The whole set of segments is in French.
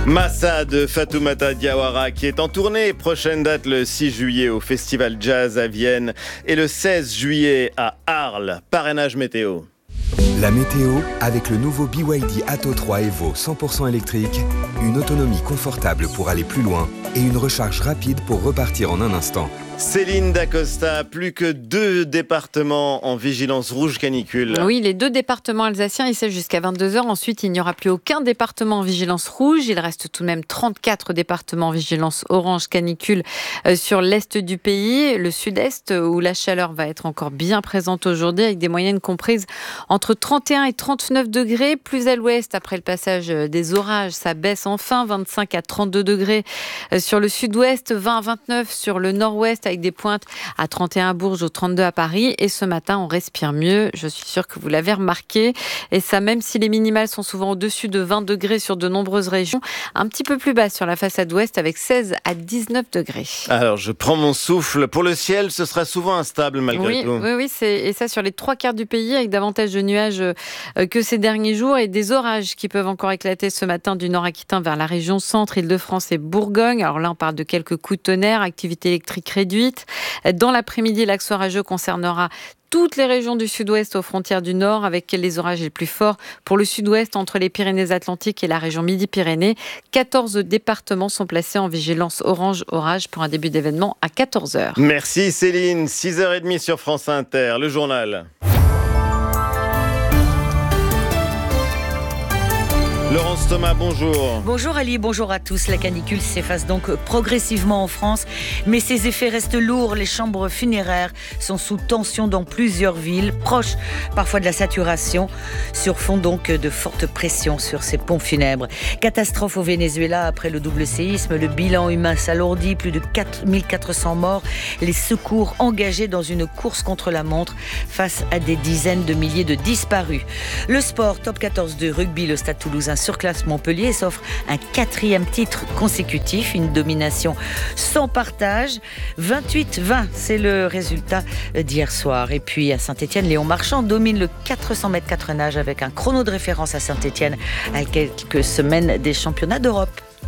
Massa de Fatoumata Diawara qui est en tournée. Prochaine date le 6 juillet au Festival Jazz à Vienne et le 16 juillet à Arles. Parrainage météo. La météo avec le nouveau BYD Atto 3 Evo 100% électrique, une autonomie confortable pour aller plus loin et une recharge rapide pour repartir en un instant. Céline Dacosta, plus que 2 départements en vigilance rouge canicule. Oui, les 2 départements alsaciens, ils cessent jusqu'à 22h. Ensuite, il n'y aura plus aucun département en vigilance rouge. Il reste tout de même 34 départements en vigilance orange canicule sur l'est du pays. Le sud-est, où la chaleur va être encore bien présente aujourd'hui, avec des moyennes comprises entre 31 et 39 degrés. Plus à l'ouest, après le passage des orages, ça baisse enfin, 25 à 32 degrés sur le sud-ouest, 20 à 29 sur le nord-ouest, avec des pointes à 31 à Bourges, au 32 à Paris. Et ce matin, on respire mieux. Je suis sûre que vous l'avez remarqué. Et ça, même si les minimales sont souvent au-dessus de 20 degrés sur de nombreuses régions, un petit peu plus bas sur la façade ouest, avec 16 à 19 degrés. Alors, je prends mon souffle. Pour le ciel, ce sera souvent instable malgré tout. Oui, et ça sur les 3/4 du pays, avec davantage de nuages que ces derniers jours et des orages qui peuvent encore éclater ce matin du nord aquitain vers la région centre, Île-de-France et Bourgogne. Alors là, on parle de quelques coups de tonnerre, activité électrique réduite. Dans l'après-midi, l'axe orageux concernera toutes les régions du sud-ouest aux frontières du nord, avec les orages les plus forts pour le sud-ouest entre les Pyrénées-Atlantiques et la région Midi-Pyrénées. 14 départements sont placés en vigilance orange orage pour un début d'événement à 14h. Merci Céline, 6h30 sur France Inter, le journal. Laurence Thomas, bonjour. Bonjour Ali, bonjour à tous. La canicule s'efface donc progressivement en France, mais ses effets restent lourds. Les chambres funéraires sont sous tension dans plusieurs villes, proches parfois de la saturation, sur fond donc de forte pression sur ces pompes funèbres. Catastrophe au Venezuela après le double séisme, le bilan humain s'alourdit, plus de 4400 morts, les secours engagés dans une course contre la montre face à des dizaines de milliers de disparus. Le sport, top 14 de rugby, le Stade Toulousain surclasse Montpellier et s'offre un 4e titre consécutif, une domination sans partage. 28-20, c'est le résultat d'hier soir. Et puis à Saint-Étienne, Léon Marchand domine le 400 mètres 4 nages avec un chrono de référence à Saint-Étienne à quelques semaines des championnats d'Europe.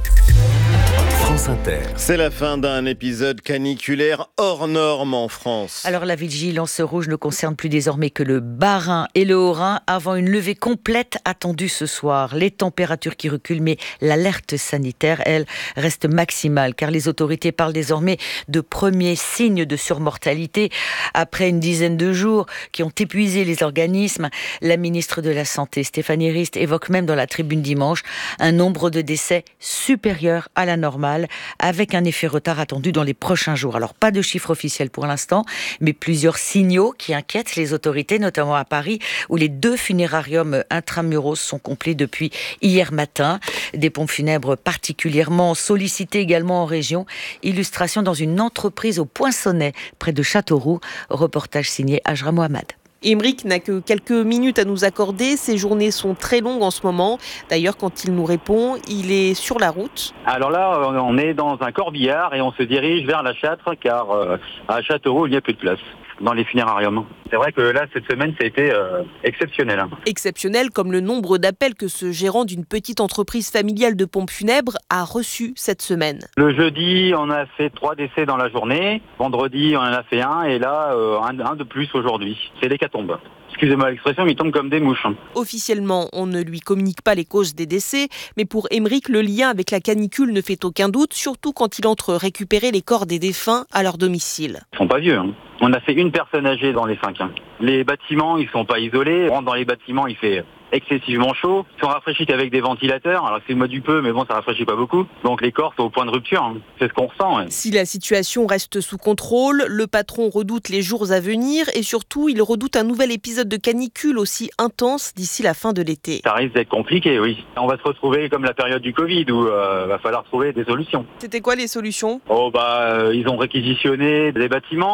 France Inter. C'est la fin d'un épisode caniculaire hors norme en France. Alors la vigilance rouge ne concerne plus désormais que le Bas-Rhin et le Haut-Rhin avant une levée complète attendue ce soir. Les températures qui reculent, mais l'alerte sanitaire, elle, reste maximale car les autorités parlent désormais de premiers signes de surmortalité après une dizaine de jours qui ont épuisé les organismes. La ministre de la Santé, Stéphanie Rist, évoque même dans la Tribune dimanche un nombre de décès supérieur à la normale, avec un effet retard attendu dans les prochains jours. Alors pas de chiffres officiels pour l'instant, mais plusieurs signaux qui inquiètent les autorités, notamment à Paris, où les 2 funérariums intramuros sont complets depuis hier matin. Des pompes funèbres particulièrement sollicitées également en région. Illustration dans une entreprise au Poinçonnet, près de Châteauroux. Reportage signé Ajra Mohamed. Émeric n'a que quelques minutes à nous accorder. Ses journées sont très longues en ce moment. D'ailleurs, quand il nous répond, il est sur la route. Alors là, on est dans un corbillard et on se dirige vers la Châtre car à Châteauroux, il n'y a plus de place dans les funérariums. C'est vrai que là, cette semaine, ça a été exceptionnel. Exceptionnel comme le nombre d'appels que ce gérant d'une petite entreprise familiale de pompes funèbres a reçu cette semaine. Le jeudi, on a fait 3 décès dans la journée. Vendredi, on en a fait un et là, un de plus aujourd'hui. C'est l'hécatombe. Excusez-moi l'expression, mais il tombe comme des mouches. Officiellement, on ne lui communique pas les causes des décès, mais pour Émeric, le lien avec la canicule ne fait aucun doute, surtout quand il entre récupérer les corps des défunts à leur domicile. Ils sont pas vieux. On a fait une personne âgée dans les 5. Les bâtiments, ils sont pas isolés. On rentre dans les bâtiments, il fait excessivement chaud. Ils sont rafraîchis qu'avec des ventilateurs. Alors c'est le mois du peu, mais bon, ça rafraîchit pas beaucoup. Donc les corps sont au point de rupture. C'est ce qu'on ressent. Ouais. Si la situation reste sous contrôle, le patron redoute les jours à venir et surtout, il redoute un nouvel épisode de canicule aussi intense d'ici la fin de l'été. Ça risque d'être compliqué, oui. On va se retrouver comme la période du Covid où va falloir trouver des solutions. C'était quoi les solutions ? Ils ont réquisitionné des bâtiments pour entretenir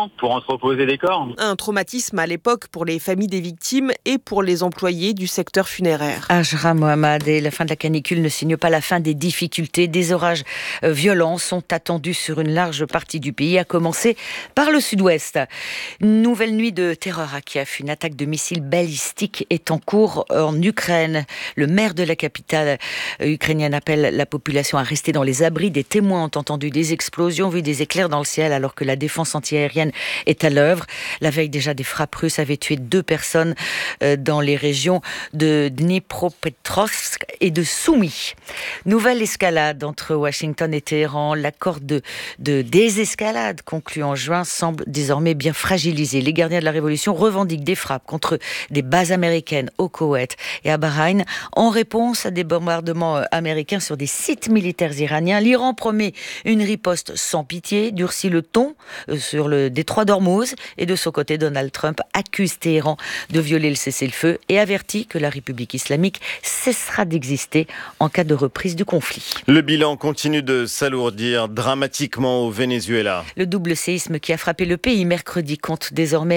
entreposer des corps. Un traumatisme à l'époque pour les familles des victimes et pour les employés du secteur funéraire. Ajra Mohamed, et la fin de la canicule ne signe pas la fin des difficultés. Des orages violents sont attendus sur une large partie du pays, à commencer par le sud-ouest. Nouvelle nuit de terreur à Kiev. Une attaque de missiles balistiques est en cours en Ukraine. Le maire de la capitale ukrainienne appelle la population à rester dans les abris. Des témoins ont entendu des explosions, vu des éclairs dans le ciel, alors que la défense antiaérienne est à l'œuvre. La veille déjà, des frappes russes avaient tué 2 personnes dans les régions de Dnipropetrovsk et de Soumy. Nouvelle escalade entre Washington et Téhéran. L'accord de désescalade conclu en juin semble désormais bien fragilisé. Les gardiens de la révolution revendiquent des frappes contre des bases américaines au Koweït et à Bahreïn en réponse à des bombardements américains sur des sites militaires iraniens. L'Iran promet une riposte sans pitié, durcit le ton sur le détroit d'Ormuz, et de son côté, Donald Trump accuse Téhéran de violer le cessez-le-feu et avertit que la République islamique cessera d'exister en cas de reprise du conflit. Le bilan continue de s'alourdir dramatiquement au Venezuela. Le double séisme qui a frappé le pays mercredi compte désormais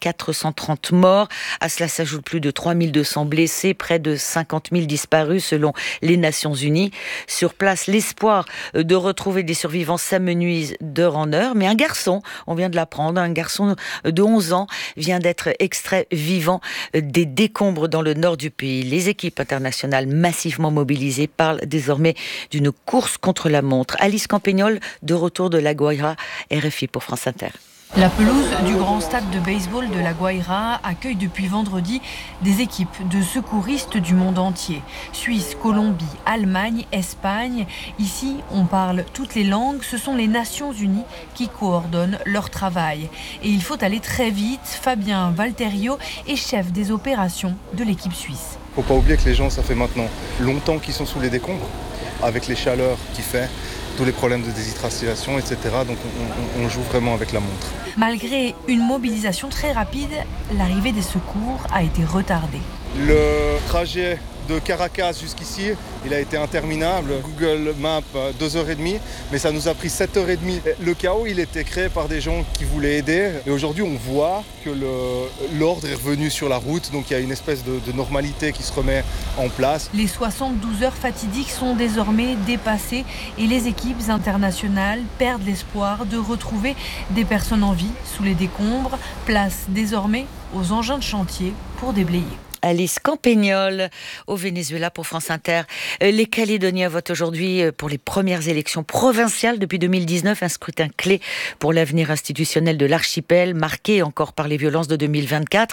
1430 morts. À cela s'ajoutent plus de 3200 blessés, près de 50 000 disparus selon les Nations Unies. Sur place, l'espoir de retrouver des survivants s'amenuise d'heure en heure. Mais un garçon, on vient de l'apprendre, un garçon de 11 ans vient d'être extrait vivant des décombres dans le nord du pays. Les équipes internationales massivement mobilisées parlent désormais d'une course contre la montre. Alice Campagnol, de retour de La Guaira, RFI pour France Inter. La pelouse du grand stade de baseball de La Guaira accueille depuis vendredi des équipes de secouristes du monde entier. Suisse, Colombie, Allemagne, Espagne. Ici, on parle toutes les langues. Ce sont les Nations Unies qui coordonnent leur travail. Et il faut aller très vite. Fabien Valterio est chef des opérations de l'équipe suisse. Il ne faut pas oublier que les gens, ça fait maintenant longtemps qu'ils sont sous les décombres, avec les chaleurs qu'il fait, tous les problèmes de déshydratation, etc. Donc on joue vraiment avec la montre. Malgré une mobilisation très rapide, l'arrivée des secours a été retardée. Le trajet de Caracas jusqu'ici, il a été interminable. Google Maps, 2h30, mais ça nous a pris 7h30. Le chaos, il était créé par des gens qui voulaient aider. Et aujourd'hui, on voit que l'ordre est revenu sur la route, donc il y a une espèce de normalité qui se remet en place. Les 72 heures fatidiques sont désormais dépassées et les équipes internationales perdent l'espoir de retrouver des personnes en vie sous les décombres. Place désormais aux engins de chantier pour déblayer. Alice Campagnol au Venezuela pour France Inter. Les Calédoniens votent aujourd'hui pour les premières élections provinciales depuis 2019, un scrutin clé pour l'avenir institutionnel de l'archipel, marqué encore par les violences de 2024.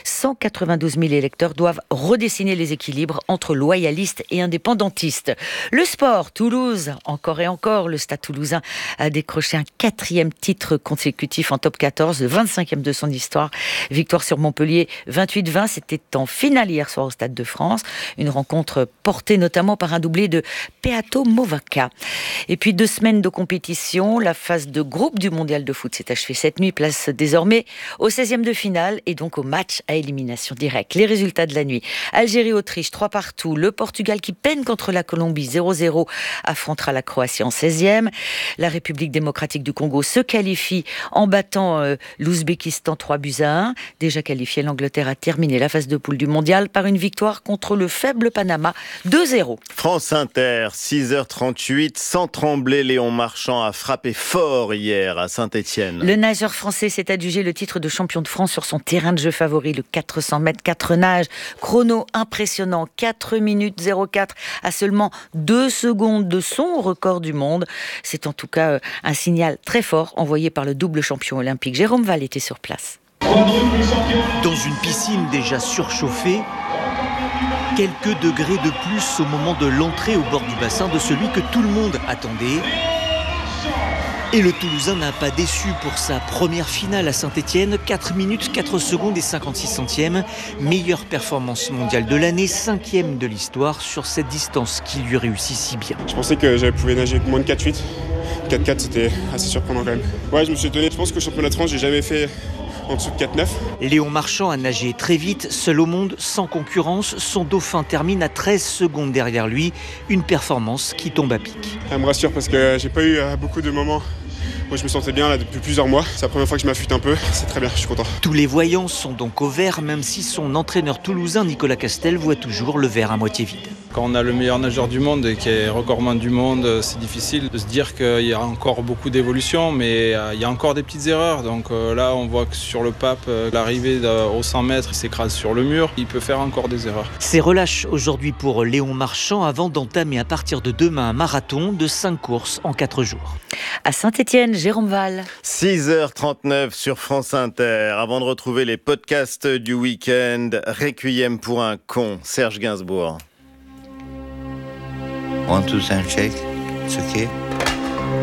192 000 électeurs doivent redessiner les équilibres entre loyalistes et indépendantistes. Le sport, Toulouse, encore et encore, le Stade toulousain a décroché un 4e titre consécutif en top 14, le 25e de son histoire. Victoire sur Montpellier, 28-20, c'était en finale hier soir au Stade de France. Une rencontre portée notamment par un doublé de Peato Movaca. Et puis 2 semaines de compétition. La phase de groupe du mondial de foot s'est achevée cette nuit. Place désormais au 16e de finale et donc au match à élimination directe. Les résultats de la nuit. Algérie-Autriche, 3-3. Le Portugal qui peine contre la Colombie, 0-0, affrontera la Croatie en 16e. La République démocratique du Congo se qualifie en battant l'Ouzbékistan 3-1. Déjà qualifié, l'Angleterre a terminé la phase de poule du mondial par une victoire contre le faible Panama, 2-0. France Inter, 6h38, sans trembler, Léon Marchand a frappé fort hier à Saint-Étienne. Le nageur français s'est adjugé le titre de champion de France sur son terrain de jeu favori, le 400 mètres 4 nages. Chrono impressionnant, 4 minutes 04 à seulement 2 secondes de son record du monde. C'est en tout cas un signal très fort envoyé par le double champion olympique. Jérôme Val était sur place. Dans une piscine déjà surchauffée, quelques degrés de plus au moment de l'entrée au bord du bassin de celui que tout le monde attendait. Et le Toulousain n'a pas déçu pour sa première finale à Saint-Étienne. 4 minutes, 4 secondes et 56 centièmes. Meilleure performance mondiale de l'année, 5e de l'histoire sur cette distance qui lui réussit si bien. Je pensais que je pouvais nager avec moins de 4,8. 4,4 c'était assez surprenant quand même. Ouais, je me suis étonné. Je pense que au championnat de France, j'ai jamais fait en dessous de 4,9. Léon Marchand a nagé très vite, seul au monde, sans concurrence. Son dauphin termine à 13 secondes derrière lui. Une performance qui tombe à pic. Ça me rassure parce que j'ai pas eu beaucoup de moments Moi je me sentais bien là depuis plusieurs mois. C'est la première fois que je m'affûte un peu. C'est très bien, je suis content. Tous les voyants sont donc au vert, même si son entraîneur toulousain Nicolas Castel voit toujours le verre à moitié vide. Quand on a le meilleur nageur du monde et qui est recordman du monde, c'est difficile de se dire qu'il y a encore beaucoup d'évolution, mais il y a encore des petites erreurs. Donc là, on voit que sur le pape, l'arrivée au 100 mètres, il s'écrase sur le mur. Il peut faire encore des erreurs. C'est relâche aujourd'hui pour Léon Marchand avant d'entamer à partir de demain un marathon de 5 courses en 4 jours. À Saint-Étienne, Jérôme Val. 6h39 sur France Inter. Avant de retrouver les podcasts du week-end, Requiem pour un con, Serge Gainsbourg. 1, 2, 3, check. It's okay.